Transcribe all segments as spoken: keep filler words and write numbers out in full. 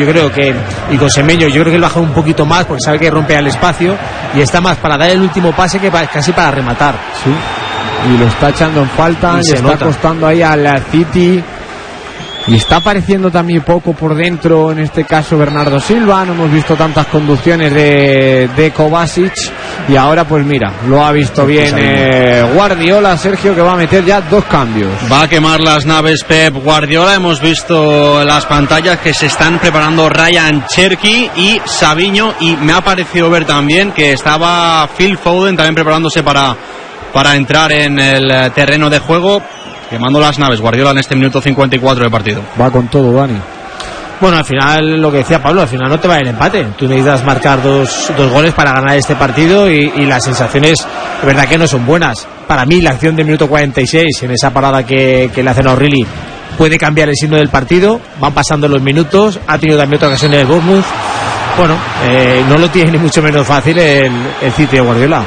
yo creo que, y con Semenyo, yo creo que él baja un poquito más porque sabe que rompe el espacio y está más para dar el último pase que para, casi para rematar. Sí, y lo está echando en falta, y le está nota. Costando ahí al City. Y está apareciendo también poco por dentro, en este caso Bernardo Silva. No hemos visto tantas conducciones de, de Kovacic. Y ahora pues mira, lo ha visto bien eh, Guardiola, Sergio, que va a meter ya dos cambios. Va a quemar las naves Pep Guardiola. Hemos visto en las pantallas que se están preparando Ryan Cherki y Savinho. Y me ha parecido ver también que estaba Phil Foden también preparándose para, para entrar en el terreno de juego. Quemando las naves Guardiola en este minuto cincuenta y cuatro de partido. Va con todo, Dani. Bueno, al final, lo que decía Pablo, al final no te va el empate. Tú necesitas marcar dos, dos goles para ganar este partido y, y las sensaciones, de verdad que no son buenas. Para mí, la acción del minuto cuarenta y seis, en esa parada que, que le hacen a O'Reilly, puede cambiar el signo del partido. Van pasando los minutos, ha tenido también otra ocasión en el Bournemouth. Bueno, eh, no lo tiene ni mucho menos fácil el, el City de Guardiola.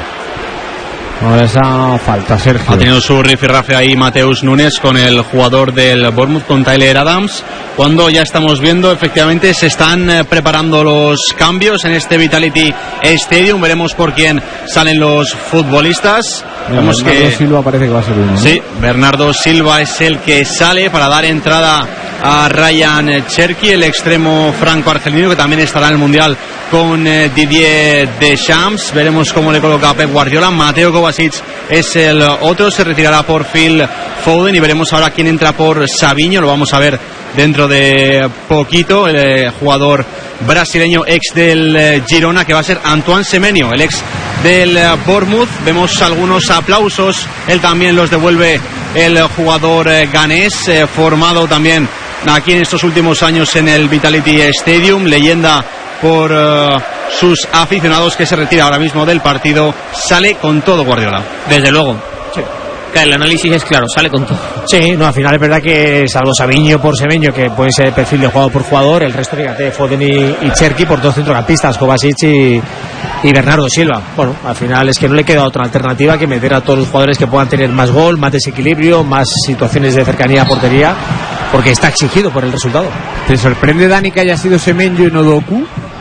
Ahora esa falta, Sergio. Ha tenido su rifirrafe ahí Mateus Nunes con el jugador del Bournemouth, con Tyler Adams. Cuando ya estamos viendo, efectivamente, se están eh, preparando los cambios en este Vitality Stadium. Veremos por quién salen los futbolistas. Mira, Vemos Bernardo que Silva parece que va a ser uno, ¿no? Sí, Bernardo Silva es el que sale para dar entrada a Ryan Cherki, el extremo franco-argelino, que también estará en el Mundial con eh, Didier Deschamps. Veremos cómo le coloca a Pep Guardiola. Mateo Kovacic es el otro, se retirará por Phil Foden y veremos ahora quién entra por Savinho. Lo vamos a ver dentro de poquito, el eh, jugador brasileño ex del eh, Girona, que va a ser Antoine Semenyo, el ex del eh, Bournemouth. Vemos algunos aplausos, él también los devuelve el jugador eh, ganés, eh, formado también aquí en estos últimos años en el Vitality Stadium, leyenda por uh, sus aficionados, que se retira ahora mismo del partido. Sale con todo Guardiola. Desde luego. Sí. El análisis es claro, sale con todo. Sí, no, al final es verdad que salvo Savinho por Semenyo, que puede ser perfil de jugador por jugador, el resto, fíjate, Foden y, y Cherki por dos centrocampistas, Kovacic y, y Bernardo Silva. Bueno, al final es que no le queda otra alternativa que meter a todos los jugadores que puedan tener más gol, más desequilibrio, más situaciones de cercanía a portería, porque está exigido por el resultado. ¿Te sorprende, Dani, que haya sido Semenyo y no Doku?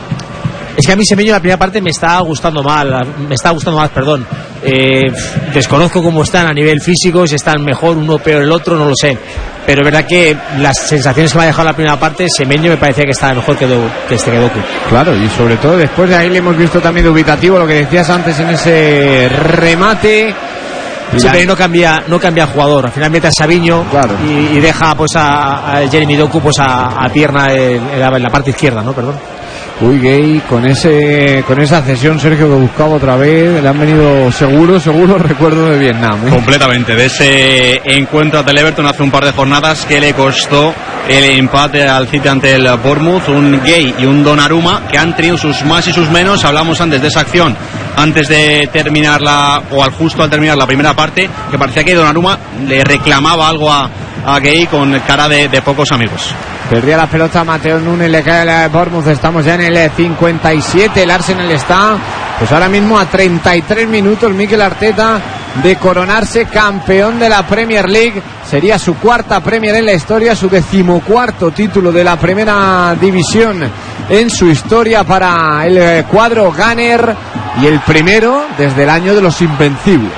Es que a mí Semenyo la primera parte me está gustando mal, me está gustando más, perdón. Eh, desconozco cómo están a nivel físico, si están mejor uno peor el otro, no lo sé. Pero es verdad que las sensaciones que me ha dejado la primera parte, Semenyo me parecía que estaba mejor que, Do, que este que Doku. Claro, y sobre todo después de ahí le hemos visto también dubitativo, lo que decías antes en ese remate. Sí, pero no cambia, no cambia jugador. Al final mete a Savinho, claro, y, y deja pues a, a Jeremy Doku pues a, a pierna en, en, la, en la parte izquierda, ¿no? Perdón. Uy, Gay, con ese con esa cesión, Sergio, que buscaba otra vez, le han venido seguro, seguro recuerdo de Vietnam, ¿eh? Completamente, de ese encuentro del Everton hace un par de jornadas que le costó el empate al City ante el Bournemouth. Un Gay y un Donnarumma que han tenido sus más y sus menos. Hablamos antes de esa acción, antes de terminarla, o al justo al terminar la primera parte, que parecía que Donnarumma le reclamaba algo a, a Gay con cara de, de pocos amigos. Perdía la pelota Mateo Nunes, le cae el Bournemouth. Estamos ya en el cincuenta y siete. El Arsenal está pues ahora mismo a treinta y tres minutos, Mikel Arteta, de coronarse campeón de la Premier League. Sería su cuarta Premier en la historia, su decimocuarto título de la primera división en su historia para el cuadro Gunner, y el primero desde el año de los Invencibles.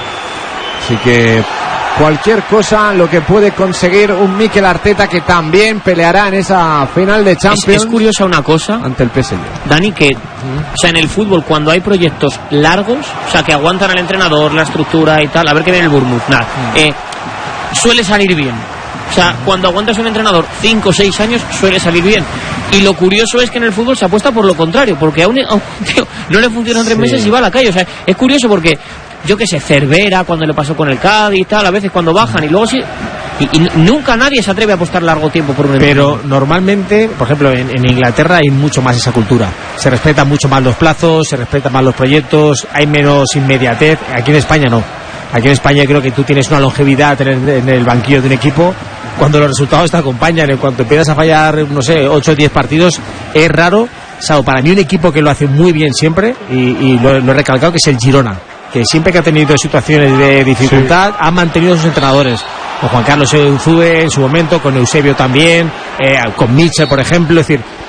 Así que cualquier cosa lo que puede conseguir un Mikel Arteta, que también peleará en esa final de Champions. Es, es curiosa una cosa ante el P S G, Dani, que o sea, en el fútbol, cuando hay proyectos largos, o sea, que aguantan al entrenador, la estructura y tal, a ver qué viene el Bournemouth, nada, eh, suele salir bien. O sea, cuando aguantas un entrenador cinco o seis años, suele salir bien. Y lo curioso es que en el fútbol se apuesta por lo contrario, porque a un, a un tío no le funcionan tres sí. meses y va a la calle. O sea, es curioso porque, yo que sé, Cervera, cuando le pasó con el Cádiz y tal, a veces cuando bajan y luego sí. Y, y nunca nadie se atreve a apostar largo tiempo por un Pero equipo. Normalmente, por ejemplo, en, en Inglaterra hay mucho más esa cultura. Se respetan mucho más los plazos, se respetan más los proyectos, hay menos inmediatez. Aquí en España no. Aquí en España creo que tú tienes una longevidad en el, en el banquillo de un equipo cuando los resultados te acompañan. En cuanto empiezas a fallar, no sé, ocho o diez partidos, es raro. Salvo para mí un equipo que lo hace muy bien siempre, y, y lo, lo he recalcado, que es el Girona, que siempre que ha tenido situaciones de dificultad, sí, ha mantenido a sus entrenadores. Con Juan Carlos Unzúe en su momento, con Eusebio también, eh, con Mitchell, por ejemplo. Es decir,